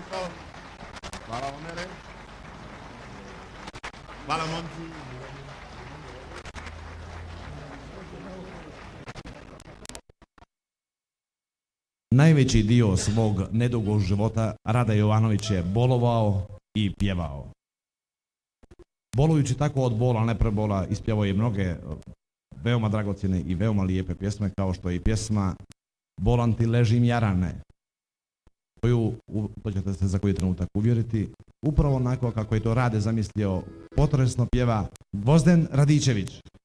Hvala Omere. Hvala momci. Najveći dio svog nedugog života Rade Jovanović je bolovao i pjevao. Bolujući tako od bola, ne prebola, ispjevao je mnoge veoma dragocjene i veoma lijepe pjesme, kao što je i pjesma Bolan ti ležim jarane, koju, to ćete se za koji trenutak uvjeriti, upravo onako kako je to Rade zamislio, potresno pjeva Gvozden Radičević.